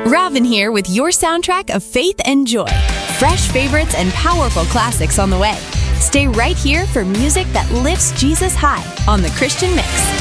Robin here with your soundtrack of faith and joy. Fresh favorites and powerful classics on the way. Stay right here for music that lifts Jesus high on The Christian Mix.